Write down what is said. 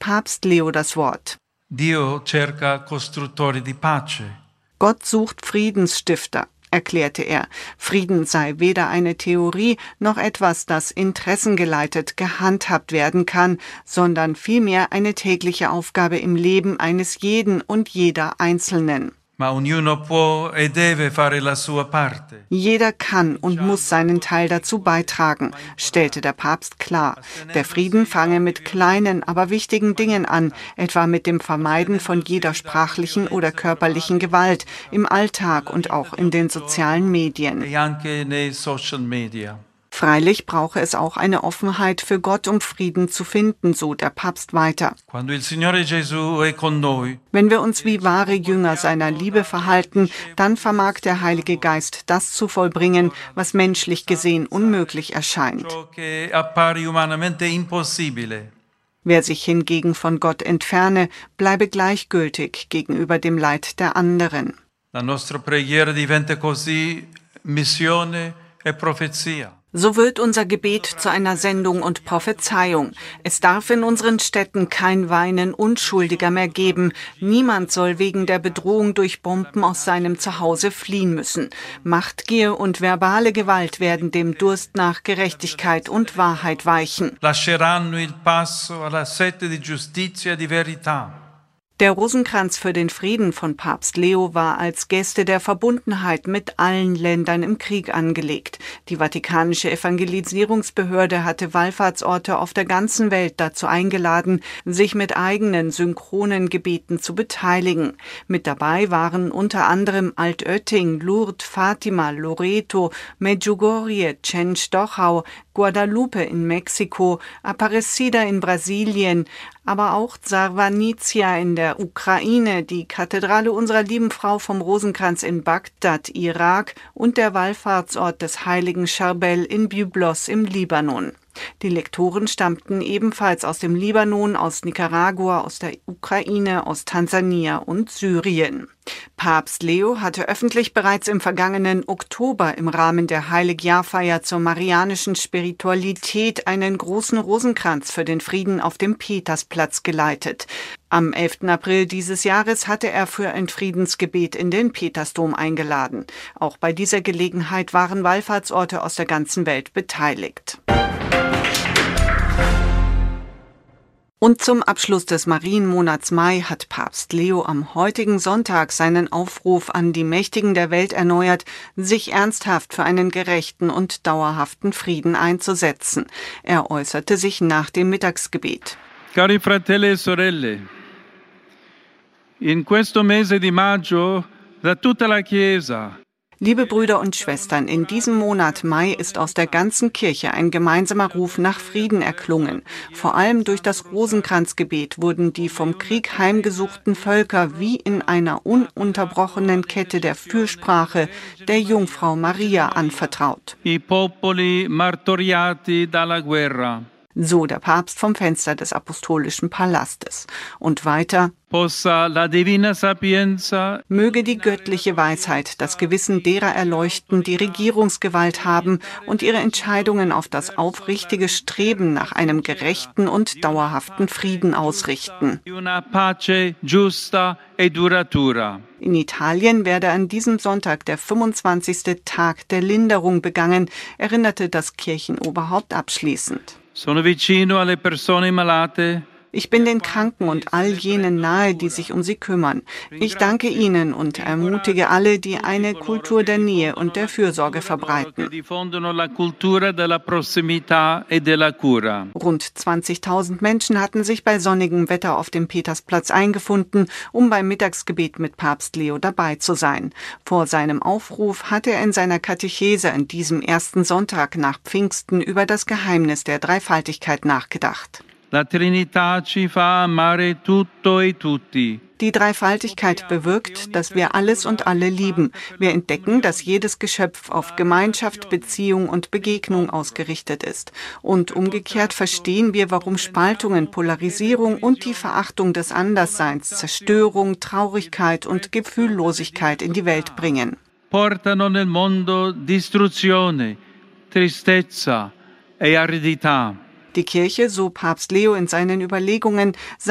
Papst Leo das Wort. Dio cerca costruttori di pace. Gott sucht Friedensstifter, erklärte er. Frieden sei weder eine Theorie noch etwas, das interessengeleitet gehandhabt werden kann, sondern vielmehr eine tägliche Aufgabe im Leben eines jeden und jeder Einzelnen. Ma ognuno può e deve fare la sua parte. Jeder kann und muss seinen Teil dazu beitragen, stellte der Papst klar. Der Frieden fange mit kleinen, aber wichtigen Dingen an, etwa mit dem Vermeiden von jeder sprachlichen oder körperlichen Gewalt im Alltag und auch in den sozialen Medien. E anche nei social media. Freilich brauche es auch eine Offenheit für Gott, um Frieden zu finden, so der Papst weiter. Quando il Signore Gesù è con noi, Wenn wir uns wie wahre Jünger seiner Liebe verhalten, dann vermag der Heilige Geist das zu vollbringen, was menschlich gesehen unmöglich erscheint. ciò che appare umanamente impossibile. Wer sich hingegen von Gott entferne, bleibe gleichgültig gegenüber dem Leid der anderen. La nostra preghiera diventa così missione e profezia. So wird unser Gebet zu einer Sendung und Prophezeiung. Es darf in unseren Städten kein Weinen Unschuldiger mehr geben. Niemand soll wegen der Bedrohung durch Bomben aus seinem Zuhause fliehen müssen. Machtgier und verbale Gewalt werden dem Durst nach Gerechtigkeit und Wahrheit weichen. Lasceranno il passo alla sete di giustizia e di verità. Der Rosenkranz für den Frieden von Papst Leo war als Geste der Verbundenheit mit allen Ländern im Krieg angelegt. Die Vatikanische Evangelisierungsbehörde hatte Wallfahrtsorte auf der ganzen Welt dazu eingeladen, sich mit eigenen synchronen Gebeten zu beteiligen. Mit dabei waren unter anderem Altötting, Lourdes, Fatima, Loreto, Medjugorje, Częstochow, Guadalupe in Mexiko, Aparecida in Brasilien, aber auch Sarvanizia in der Ukraine, die Kathedrale unserer lieben Frau vom Rosenkranz in Bagdad, Irak und der Wallfahrtsort des heiligen Charbel in Byblos im Libanon. Die Lektoren stammten ebenfalls aus dem Libanon, aus Nicaragua, aus der Ukraine, aus Tansania und Syrien. Papst Leo hatte öffentlich bereits im vergangenen Oktober im Rahmen der Heiligjahrfeier zur marianischen Spiritualität einen großen Rosenkranz für den Frieden auf dem Petersplatz geleitet. Am 11. April dieses Jahres hatte er für ein Friedensgebet in den Petersdom eingeladen. Auch bei dieser Gelegenheit waren Wallfahrtsorte aus der ganzen Welt beteiligt. Und zum Abschluss des Marienmonats Mai hat Papst Leo am heutigen Sonntag seinen Aufruf an die Mächtigen der Welt erneuert, sich ernsthaft für einen gerechten und dauerhaften Frieden einzusetzen. Er äußerte sich nach dem Mittagsgebet. Cari fratelli e sorelle, in questo mese di maggio da tutta la Chiesa. Liebe Brüder und Schwestern, in diesem Monat Mai ist aus der ganzen Kirche ein gemeinsamer Ruf nach Frieden erklungen. Vor allem durch das Rosenkranzgebet wurden die vom Krieg heimgesuchten Völker wie in einer ununterbrochenen Kette der Fürsprache der Jungfrau Maria anvertraut. I popoli martoriati dalla guerra. So der Papst vom Fenster des Apostolischen Palastes. Und weiter: Possa la divina sapienza Möge die göttliche Weisheit das Gewissen derer erleuchten, die Regierungsgewalt haben und ihre Entscheidungen auf das aufrichtige Streben nach einem gerechten und dauerhaften Frieden ausrichten. una pace giusta e duratura. In Italien werde an diesem Sonntag der 25. Tag der Linderung begangen, erinnerte das Kirchenoberhaupt abschließend. Sono vicino alle persone malate. Ich bin den Kranken und all jenen nahe, die sich um sie kümmern. Ich danke ihnen und ermutige alle, die eine Kultur der Nähe und der Fürsorge verbreiten. Rund 20.000 Menschen hatten sich bei sonnigem Wetter auf dem Petersplatz eingefunden, um beim Mittagsgebet mit Papst Leo dabei zu sein. Vor seinem Aufruf hatte er in seiner Katechese an diesem ersten Sonntag nach Pfingsten über das Geheimnis der Dreifaltigkeit nachgedacht. La Trinità ci fa amare tutto e tutti. Die Dreifaltigkeit bewirkt, dass wir alles und alle lieben. Wir entdecken, dass jedes Geschöpf auf Gemeinschaft, Beziehung und Begegnung ausgerichtet ist. Und umgekehrt verstehen wir, warum Spaltungen, Polarisierung und die Verachtung des Andersseins Zerstörung, Traurigkeit und Gefühllosigkeit in die Welt bringen. Portano nel mondo distruzione, tristezza e aridità. Die Kirche, so Papst Leo in seinen Überlegungen,